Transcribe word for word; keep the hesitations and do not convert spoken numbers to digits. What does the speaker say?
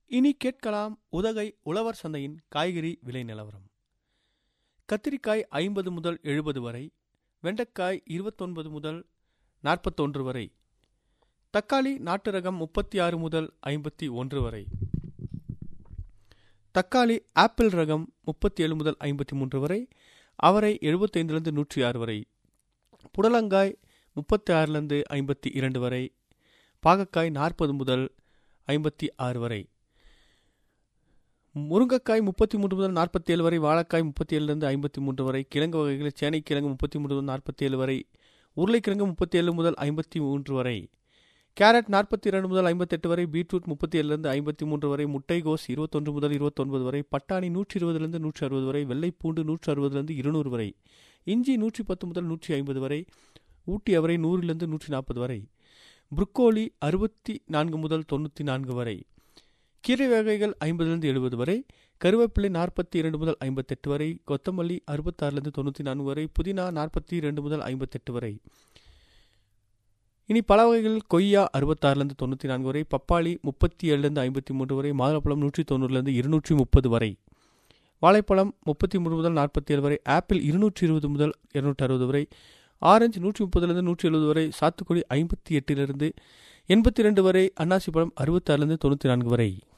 இனி கேட்கலாம் உதகை உழவர் சந்தையின் காய்கறி விலை நிலவரம். கத்திரிக்காய் ஐம்பது முதல் எழுபது வரை, வெண்டைக்காய் இருபத்தொன்பது முதல் நாற்பத்தொன்று வரை, தக்காளி நாட்டு ரகம் முப்பத்தி ஆறு முதல் ஐம்பத்தி ஒன்று வரை, தக்காளி ஆப்பிள் ரகம் முப்பத்தி ஏழு முதல் ஐம்பத்தி மூன்று வரை, அவரை எழுபத்தைந்திலிருந்து நூற்றி ஆறு வரை, புடலங்காய் முப்பத்தி ஆறிலிருந்து ஐம்பத்தி இரண்டு வரை, பாகக்காய் நாற்பது முதல் ஐம்பத்தி ஆறு வரை, முருங்கைக்காய் முப்பத்தி மூன்று முதல் நாற்பத்தி ஏழு வரை, வாழைக்காய் முப்பத்தி ஏழுலேருந்து ஐம்பத்தி மூன்று வரை, கிழங்கு வகைகள் சேனை கிழங்கு முப்பத்தி மூன்று முதல் நாற்பத்தி ஏழு வரை, உருளைக்கிழங்கு முப்பத்தி ஏழு முதல் ஐம்பத்தி மூன்று வரை, கேரட் நாற்பத்தி இரண்டு முதல் ஐம்பத்தெட்டு வரை, பீட்ரூட் முப்பத்தி ஏழுலேருந்து ஐம்பத்தி மூன்று வரை, முட்டைகோஸ் இருபத்தொன்று முதல் இருபத்தொன்பது வரை, பட்டாணி நூற்றி இருபதுலேருந்து நூற்றி அறுபது வரை, வெள்ளைப்பூண்டு நூற்றி அறுபதுலேருந்து இருநூறு வரை, இஞ்சி நூற்றி பத்து முதல் நூற்றி ஐம்பது வரை, ஊட்டி அவரை நூறிலிருந்து நூற்றி நாற்பது வரை, புரோக்கோலி அறுபத்தி நான்கு முதல் தொண்ணூற்றி நான்கு வரை, கீரை வகைகள் ஐம்பதுலேருந்து எழுபது வரை, கருவேப்பிலை நாற்பத்தி இரண்டு முதல் ஐம்பத்தெட்டு வரை, கொத்தமல்லி அறுபத்தாறுலேருந்து தொண்ணூற்றி நான்கு வரை, புதினா நாற்பத்தி இரண்டு முதல் ஐம்பத்தெட்டு வரை. இனி பல வகைகள் கொய்யா அறுபத்தாறுலேருந்து தொண்ணூற்றி நான்கு வரை, பப்பாளி முப்பத்தி ஏழுலேருந்து ஐம்பத்தி மூன்று வரை, மாதுளப்பழம் நூற்றி தொண்ணூறுலேருந்து இருநூற்றி முப்பது வரை, வாழைப்பழம் முப்பத்தி மூன்று முதல் நாற்பத்தி ஏழு வரை, ஆப்பிள் இருநூற்றி இருபது முதல் இருநூற்றி அறுபது வரை, ஆரஞ்சு நூற்றி முப்பதுலேருந்து நூற்றி எழுபது வரை, சாத்துக்குடி ஐம்பத்தி எட்டிலிருந்து எண்பத்தி ரெண்டு வரை, அன்னாசி பழம் அறுபத்தாறுலேருந்து தொண்ணூற்றி நான்கு வரை.